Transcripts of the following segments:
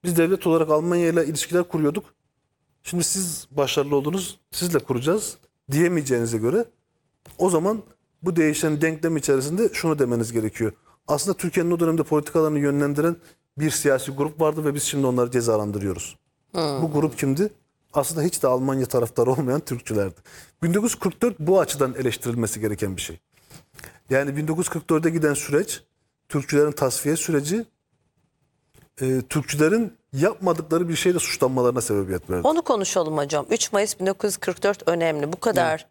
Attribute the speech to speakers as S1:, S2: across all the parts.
S1: Biz devlet olarak Almanya ile ilişkiler kuruyorduk. Şimdi siz başarılı oldunuz, sizle kuracağız diyemeyeceğinize göre o zaman bu değişen denklem içerisinde şunu demeniz gerekiyor. Aslında Türkiye'nin o dönemde politikalarını yönlendiren bir siyasi grup vardı ve biz şimdi onları cezalandırıyoruz. Bu grup kimdi? Aslında hiç de Almanya taraftarı olmayan Türkçülerdi. 1944 bu açıdan eleştirilmesi gereken bir şey. Yani 1944'e giden süreç, Türkçülerin tasfiye süreci, Türkçülerin yapmadıkları bir şeyle suçlanmalarına sebebiyet verdi.
S2: Onu konuşalım hocam. 3 Mayıs 1944 önemli. Bu kadar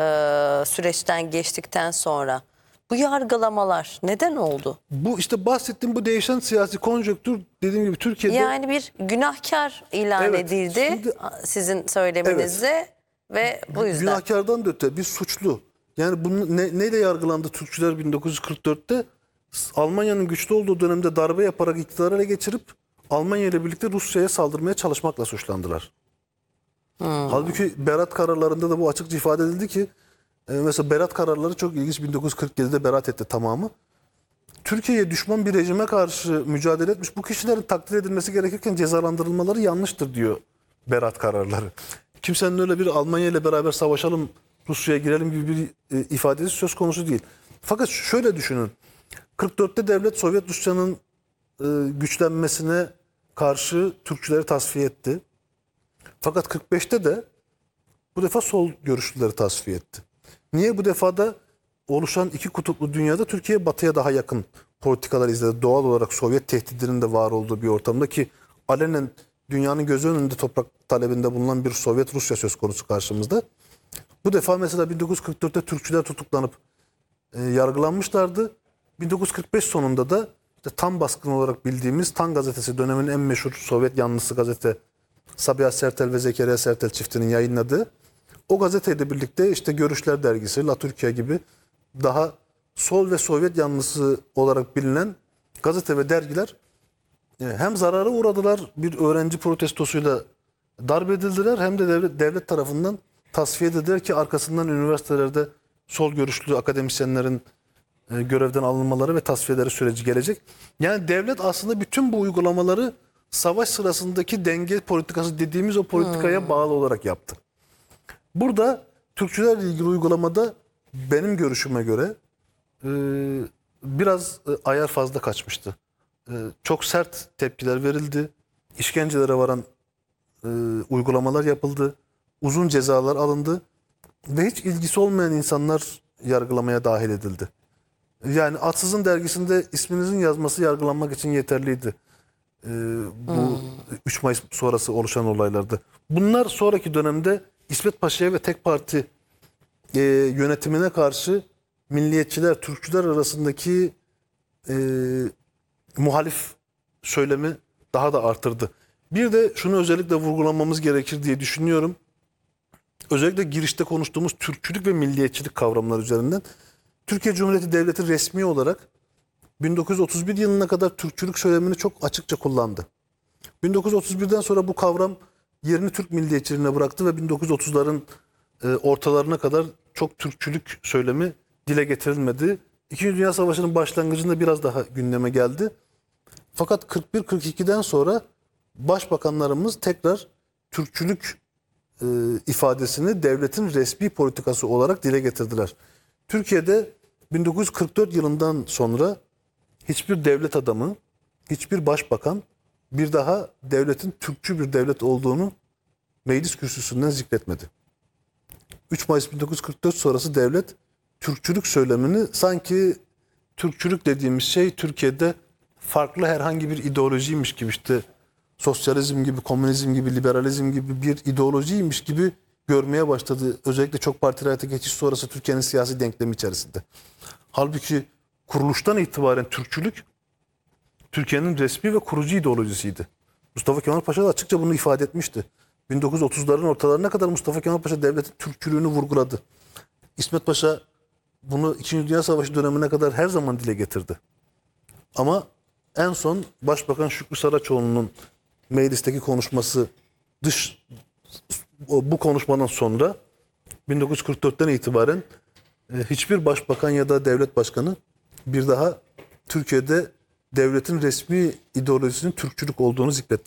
S2: süreçten geçtikten sonra bu yargılamalar neden oldu?
S1: Bu işte bahsettiğim bu değişen siyasi konjonktür dediğim gibi Türkiye'de...
S2: Yani bir günahkar ilan
S1: Evet,
S2: edildi
S1: şimdi-
S2: sizin söyleminizle ve bu yüzden.
S1: Günahkardan da öte bir suçlu. Yani bunu neyle yargılandı Türkçüler 1944'te? Almanya'nın güçlü olduğu dönemde darbe yaparak iktidarı ele geçirip Almanya ile birlikte Rusya'ya saldırmaya çalışmakla suçlandılar. Halbuki Berat kararlarında da bu açıkça ifade edildi ki mesela Berat kararları çok ilginç. 1947'de Berat etti tamamı. Türkiye'ye düşman bir rejime karşı mücadele etmiş bu kişilerin takdir edilmesi gerekirken cezalandırılmaları yanlıştır diyor Berat kararları. Kimsenin öyle bir Almanya ile beraber savaşalım, Rusya'ya girelim gibi bir ifadesi söz konusu değil. Fakat şöyle düşünün. 44'te devlet Sovyet Rusya'nın güçlenmesine karşı Türkçüleri tasfiye etti. Fakat 45'te de bu defa sol görüşlüleri tasfiye etti. Niye bu defada oluşan iki kutuplu dünyada Türkiye batıya daha yakın politikalar izledi. Doğal olarak Sovyet tehdidinin de var olduğu bir ortamda ki alenen dünyanın gözü önünde toprak talebinde bulunan bir Sovyet Rusya söz konusu karşımızda. Bu defa mesela 1944'te Türkçüler tutuklanıp yargılanmışlardı. 1945 sonunda da işte tam baskın olarak bildiğimiz Tan gazetesi dönemin en meşhur Sovyet yanlısı gazete Sabiha Sertel ve Zekeriya Sertel çiftinin yayınladığı o gazeteyle birlikte işte Görüşler dergisi, La Türkiye gibi daha sol ve Sovyet yanlısı olarak bilinen gazete ve dergiler hem zarara uğradılar, bir öğrenci protestosuyla darp edildiler hem de devlet tarafından tasfiye edildiler ki arkasından üniversitelerde sol görüşlü akademisyenlerin görevden alınmaları ve tasfiyeleri süreci gelecek. Yani devlet aslında bütün bu uygulamaları savaş sırasındaki denge politikası dediğimiz o politikaya bağlı olarak yaptı. Burada Türkçülerle ilgili uygulamada benim görüşüme göre biraz ayar fazla kaçmıştı. Çok sert tepkiler verildi. İşkencelere varan uygulamalar yapıldı. Uzun cezalar alındı. Ve hiç ilgisi olmayan insanlar yargılamaya dahil edildi. Yani Atsız'ın dergisinde isminizin yazması yargılanmak için yeterliydi. Bu 3 Mayıs sonrası oluşan olaylarda. Bunlar sonraki dönemde İsmet Paşa'ya ve tek parti yönetimine karşı milliyetçiler, Türkçüler arasındaki muhalif söylemi daha da artırdı. Bir de şunu özellikle vurgulamamız gerekir diye düşünüyorum. Özellikle girişte konuştuğumuz Türkçülük ve milliyetçilik kavramları üzerinden Türkiye Cumhuriyeti Devleti resmi olarak 1931 yılına kadar Türkçülük söylemini çok açıkça kullandı. 1931'den sonra bu kavram yerini Türk milliyetçiliğine bıraktı ve 1930'ların ortalarına kadar çok Türkçülük söylemi dile getirilmedi. İkinci Dünya Savaşı'nın başlangıcında biraz daha gündeme geldi. Fakat 41-42'den sonra başbakanlarımız tekrar Türkçülük ifadesini devletin resmi politikası olarak dile getirdiler. Türkiye'de 1944 yılından sonra hiçbir devlet adamı, hiçbir başbakan bir daha devletin Türkçü bir devlet olduğunu meclis kürsüsünden zikretmedi. 3 Mayıs 1944 sonrası devlet Türkçülük söylemini sanki Türkçülük dediğimiz şey Türkiye'de farklı herhangi bir ideolojiymiş gibi işte sosyalizm gibi, komünizm gibi, liberalizm gibi bir ideolojiymiş gibi görmeye başladı. Özellikle çok partili hayata geçiş sonrası Türkiye'nin siyasi denklemi içerisinde. Halbuki kuruluştan itibaren Türkçülük Türkiye'nin resmi ve kurucu ideolojisiydi. Mustafa Kemal Paşa da açıkça bunu ifade etmişti. 1930'ların ortalarına kadar Mustafa Kemal Paşa devletin Türkçülüğünü vurguladı. İsmet Paşa bunu 2. Dünya Savaşı dönemine kadar her zaman dile getirdi. Ama en son Başbakan Şükrü Saraçoğlu'nun meclisteki konuşması bu konuşmadan sonra 1944'ten itibaren hiçbir başbakan ya da devlet başkanı bir daha Türkiye'de devletin resmi ideolojisinin Türkçülük olduğunu zikretmedi.